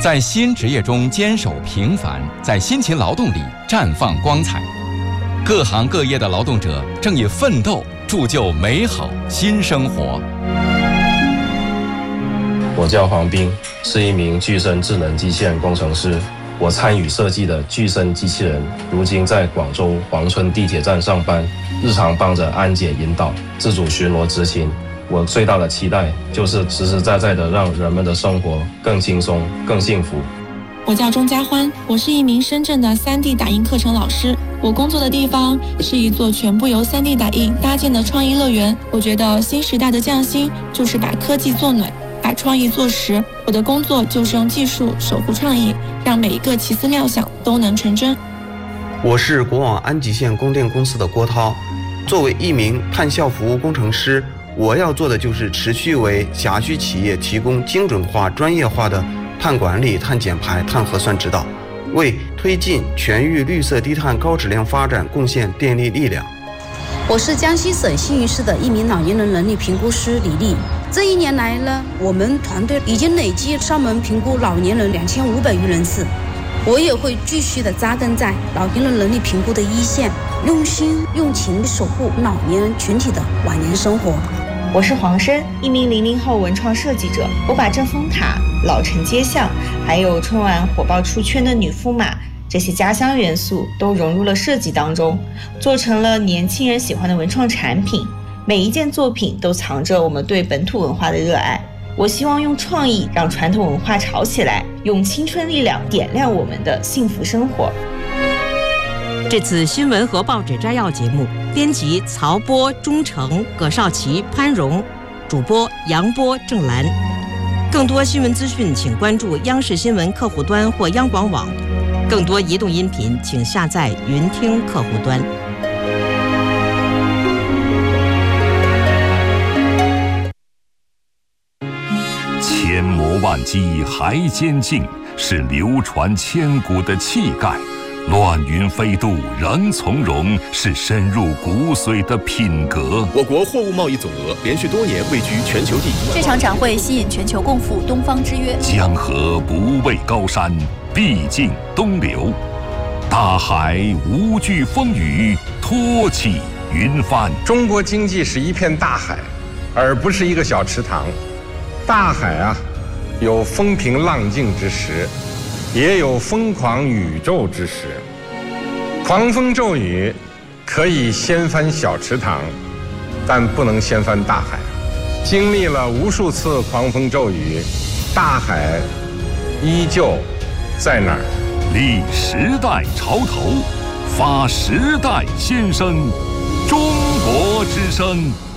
在新职业中坚守平凡，在辛勤劳动里绽放光彩。各行各业的劳动者正以奋斗铸就美好新生活。 我叫黄斌，是一名具身智能机械人工程师。我参与设计的具身机器人，如今在广州黄村地铁站上班，日常帮着安检引导、自主巡逻执勤。我最大的期待就是实实在在的让人们的生活更轻松、更幸福。 我叫钟佳欢，我是一名深圳的3D 打印课程老师。我工作的地方是一座全部由3D 打印搭建的创意乐园。我觉得新时代的匠心就是把科技做暖，把创意做实。我的工作就是用技术守护创意，让每一个奇思妙想都能成真。 我是国网安吉县供电公司的郭涛，作为一名碳效服务工程师，我要做的就是持续为辖区企业提供精准化、专业化的碳管理、碳减排、碳核算指导，为推进全域绿色低碳高质量发展贡献电力力量。 我是江西省新余市的一名老年人能力评估师李丽。这一年来呢，我们团队已经累计上门评估老年人2500余人次。我也会继续的扎根在老年人能力评估的一线，用心用情守护老年人群体的晚年生活。 我是黄申，一名00后文创设计者。我把正风塔、老城街巷，还有春晚火爆出圈的女驸马这些家乡元素都融入了设计当中，做成了年轻人喜欢的文创产品。每一件作品都藏着我们对本土文化的热爱。我希望用创意让传统文化炒起来，用青春力量点亮我们的幸福生活。 这次新闻和报纸摘要节目，编辑曹波、钟诚、葛少奇、潘荣，主播杨波、郑兰。更多新闻资讯，请关注央视新闻客户端或央广网。更多移动音频，请下载云听客户端。 千磨万击还坚劲，是流传千古的气概；乱云飞渡仍从容，是深入骨髓的品格。 我国货物贸易总额连续多年位居全球第一。 这场展会吸引全球共赴东方之约。 江河不畏高山，必经东流；大海无惧风雨，托起云帆。 中国经济是一片大海，而不是一个小池塘。大海啊，有风平浪静之时，也有疯狂宇宙之时。狂风骤雨可以掀翻小池塘，但不能掀翻大海。经历了无数次狂风骤雨，大海依旧在那儿。 立时代潮头，发时代先声，中国之声。